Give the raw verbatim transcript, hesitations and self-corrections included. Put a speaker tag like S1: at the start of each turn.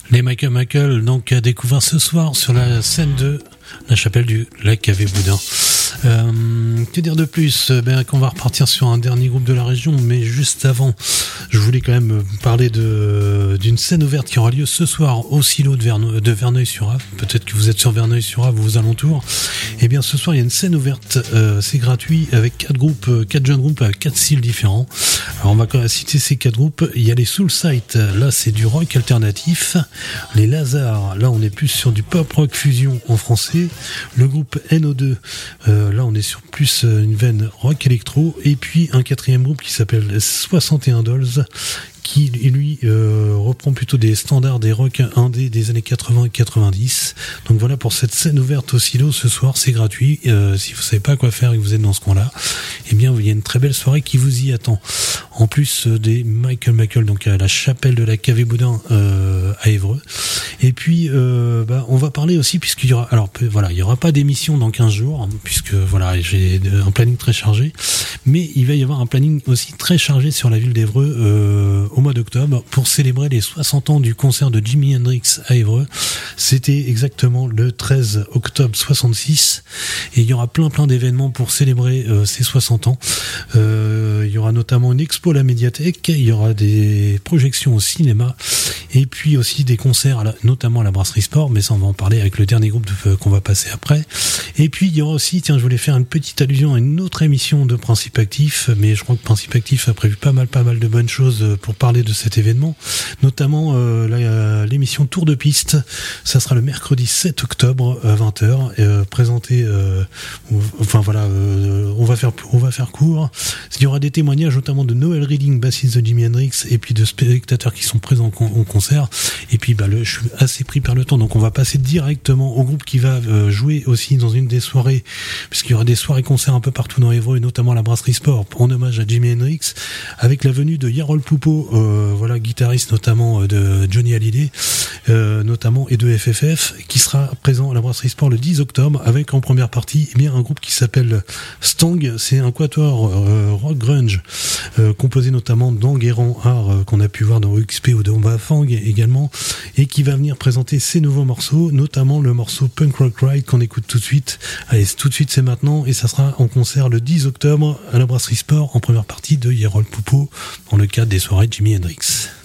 S1: Les Michael Michael, donc à découvrir ce soir sur la scène de la chapelle du Lac Cavé-Boudin. Euh, que dire de plus? Ben, qu'on va repartir sur un dernier groupe de la région, mais juste avant, je voulais quand même parler de d'une scène ouverte qui aura lieu ce soir au silo de, Verne, de Verneuil-sur-Ave. Peut-être que vous êtes sur Verneuil-sur-Ave ou aux alentours. Eh bien, ce soir, il y a une scène ouverte, euh, c'est gratuit, avec quatre groupes, quatre jeunes groupes avec quatre styles différents. Alors, on va quand même citer ces quatre groupes. Il y a les Soulsight, là, c'est du rock alternatif. Les Lazars, là, on est plus sur du pop rock fusion en français. Le groupe N O deux, euh, là, on est sur plus une veine rock électro. Et puis, un quatrième groupe qui s'appelle soixante et un Dolls, qui lui euh, reprend plutôt des standards des rock indé des années quatre-vingts et quatre-vingt-dix. Donc voilà pour cette scène ouverte au silo ce soir, c'est gratuit. Euh, si vous savez pas quoi faire et que vous êtes dans ce coin-là, eh bien il y a une très belle soirée qui vous y attend. En plus euh, des Michael Michael, donc à la chapelle de la Cavé-Boudin euh, à Évreux. Et puis euh, bah, on va parler aussi, puisqu'il y aura, alors voilà, il y aura pas d'émission dans quinze jours, puisque voilà, j'ai un planning très chargé, mais il va y avoir un planning aussi très chargé sur la ville d'Évreux euh, au mois d'octobre pour célébrer les soixante ans du concert de Jimi Hendrix à Évreux. C'était exactement le treize octobre soixante-six, et il y aura plein plein d'événements pour célébrer euh, ces soixante ans. Euh, il y aura notamment une expo à la médiathèque, il y aura des projections au cinéma, et puis aussi des concerts à la, notamment à la Brasserie Sport, mais ça on va en parler avec le dernier groupe de, qu'on va passer après. Et puis il y aura aussi, tiens, je voulais faire une petite allusion à une autre émission de Principe Actif, mais je crois que Principe Actif a prévu pas mal pas mal de bonnes choses pour parler de cet événement, notamment euh, la, l'émission Tour de Piste. Ça sera le mercredi sept octobre à vingt heures, euh, présenté euh, enfin voilà, euh, on va faire on va faire court. Il y aura des témoignages notamment de Noel Reading, bassiste de Jimi Hendrix, et puis de spectateurs qui sont présents au concert. Et puis bah, le, je suis assez pris par le temps, donc on va passer directement au groupe qui va euh, jouer aussi dans une des soirées, puisqu'il y aura des soirées concerts un peu partout dans Évreux, et notamment à la Brasserie Sport en hommage à Jimi Hendrix, avec la venue de Yarol Poupeau, euh, voilà, guitariste notamment euh, de Johnny Hallyday, euh, notamment, et de F F F, qui sera présent à la Brasserie Sport le dix octobre, avec en première partie eh bien un groupe qui s'appelle Stang. C'est un quatuor euh, rock grunge euh, composé notamment d'Enguerrand Art, euh, qu'on a pu voir dans X P ou dans Bafang également, et qui va venir présenter ses nouveaux morceaux, notamment le morceau Punk Rock Ride qu'on écoute tout de suite. Allez, tout de suite, c'est maintenant, et ça sera en concert le dix octobre à la Brasserie Sport en première partie de Yarol Poupeau dans le cadre des soirées Jimi Hendrix.